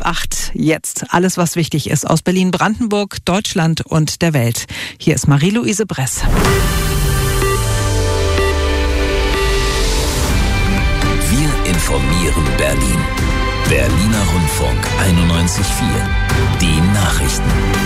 7:30 jetzt. Alles, was wichtig ist aus Berlin, Brandenburg, Deutschland und der Welt. Hier ist Marie-Louise Bress. Wir informieren Berlin. Berliner Rundfunk 91.4. Die Nachrichten.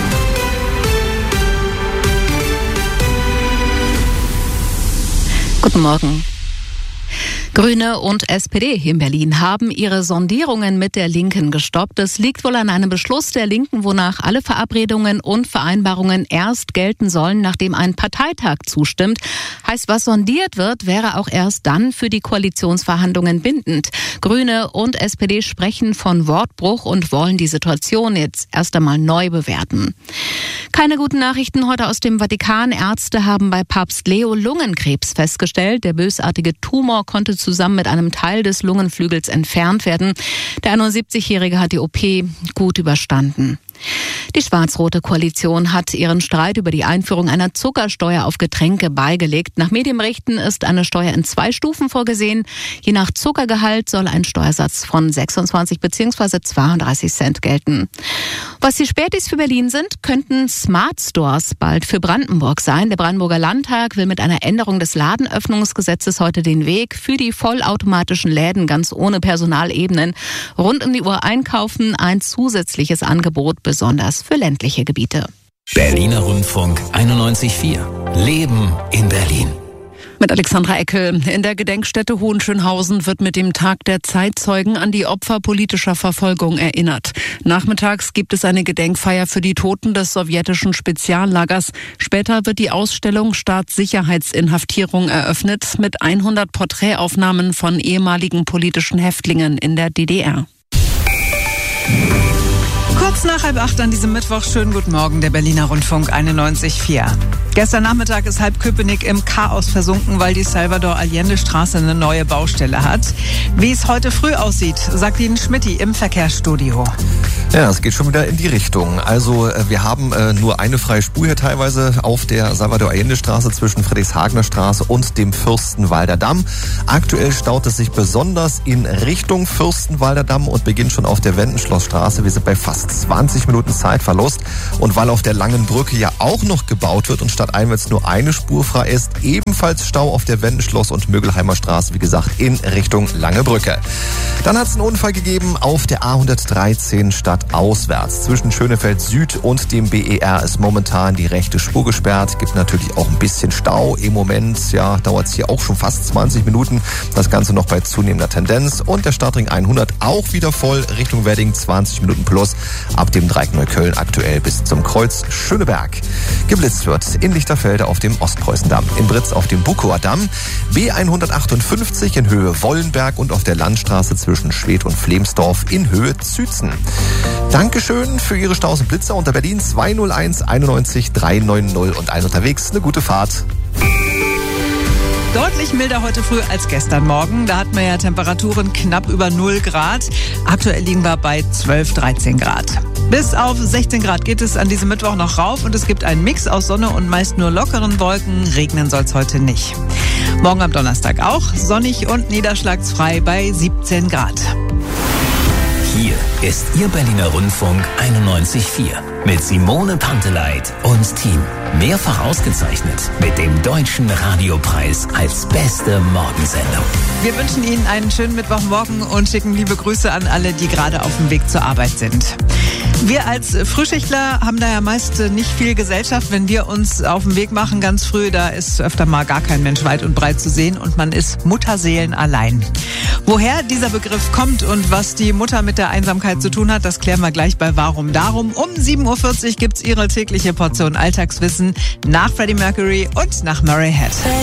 Guten Morgen. Grüne und SPD in Berlin haben ihre Sondierungen mit der Linken gestoppt. Es liegt wohl an einem Beschluss der Linken, wonach alle Verabredungen und Vereinbarungen erst gelten sollen, nachdem ein Parteitag zustimmt. Heißt, was sondiert wird, wäre auch erst dann für die Koalitionsverhandlungen bindend. Grüne und SPD sprechen von Wortbruch und wollen die Situation jetzt erst einmal neu bewerten. Keine guten Nachrichten heute aus dem Vatikan. Ärzte haben bei Papst Leo Lungenkrebs festgestellt. Der bösartige Tumor konnte zusammen mit einem Teil des Lungenflügels entfernt werden. Der 71-Jährige hat die OP gut überstanden. Die schwarz-rote Koalition hat ihren Streit über die Einführung einer Zuckersteuer auf Getränke beigelegt. Nach Medienberichten ist eine Steuer in 2 Stufen vorgesehen. Je nach Zuckergehalt soll ein Steuersatz von 26 bzw. 32 Cent gelten. Was die Spätis für Berlin sind, könnten Smart Stores bald für Brandenburg sein. Der Brandenburger Landtag will mit einer Änderung des Ladenöffnungsgesetzes heute den Weg für die vollautomatischen Läden ganz ohne Personal ebnen. Rund um die Uhr einkaufen, ein zusätzliches Angebot, besonders für ländliche Gebiete. Berliner Rundfunk 91.4. Leben in Berlin. Mit Alexandra Eckel. In der Gedenkstätte Hohenschönhausen wird mit dem Tag der Zeitzeugen an die Opfer politischer Verfolgung erinnert. Nachmittags gibt es eine Gedenkfeier für die Toten des sowjetischen Speziallagers. Später wird die Ausstellung Staatssicherheitsinhaftierung eröffnet mit 100 Porträtaufnahmen von ehemaligen politischen Häftlingen in der DDR. Kurz nach 7:30 an diesem Mittwoch. Schönen guten Morgen, der Berliner Rundfunk 91.4. Gestern Nachmittag ist halb Köpenick im Chaos versunken, weil die Salvador-Allende-Straße eine neue Baustelle hat. Wie es heute früh aussieht, sagt Ihnen Schmitty im Verkehrsstudio. Ja, es geht schon wieder in die Richtung. Also wir haben nur eine freie Spur hier teilweise auf der Salvador-Allende-Straße zwischen Friedrichshagener Straße und dem Fürstenwalder Damm. Aktuell staut es sich besonders in Richtung Fürstenwalder Damm und beginnt schon auf der Wendenschlossstraße. Wir sind bei fast 20 Minuten Zeitverlust. Und weil auf der Langen Brücke ja auch noch gebaut wird und stadteinwärts nur eine Spur frei ist, ebenfalls Stau auf der Wendenschloss- und Mögelheimer Straße, wie gesagt, in Richtung Lange Brücke. Dann hat es einen Unfall gegeben auf der A113 stadtauswärts. Zwischen Schönefeld Süd und dem BER ist momentan die rechte Spur gesperrt. Gibt natürlich auch ein bisschen Stau. Im Moment dauert es hier auch schon fast 20 Minuten. Das Ganze noch bei zunehmender Tendenz. Und der Stadtring 100 auch wieder voll Richtung Wedding, 20 Minuten plus. Ab dem Dreieck Neukölln aktuell bis zum Kreuz Schöneberg. Geblitzt wird in Lichterfelde auf dem Ostpreußendamm, in Britz auf dem Bukower Damm, B158 in Höhe Wollenberg und auf der Landstraße zwischen Schwedt und Flemsdorf in Höhe Zützen. Dankeschön für Ihre Staus und Blitzer unter Berlin 201 91 390 und allen unterwegs eine gute Fahrt. Deutlich milder heute früh als gestern Morgen. Da hatten wir ja Temperaturen knapp über 0 Grad. Aktuell liegen wir bei 12, 13 Grad. Bis auf 16 Grad geht es an diesem Mittwoch noch rauf und es gibt einen Mix aus Sonne und meist nur lockeren Wolken. Regnen soll es heute nicht. Morgen am Donnerstag auch sonnig und niederschlagsfrei bei 17 Grad. Hier ist Ihr Berliner Rundfunk 91.4 mit Simone Panteleit und Team. Mehrfach ausgezeichnet mit dem Deutschen Radiopreis als beste Morgensendung. Wir wünschen Ihnen einen schönen Mittwochmorgen und schicken liebe Grüße an alle, die gerade auf dem Weg zur Arbeit sind. Wir als Frühschichtler haben da ja meist nicht viel Gesellschaft. Wenn wir uns auf den Weg machen ganz früh, da ist öfter mal gar kein Mensch weit und breit zu sehen und man ist Mutterseelen allein. Woher dieser Begriff kommt und was die Mutter mit der Einsamkeit zu tun hat, das klären wir gleich bei Warum Darum. Um 7:40 Uhr gibt's Ihre tägliche Portion Alltagswissen nach Freddie Mercury und nach Murray Head.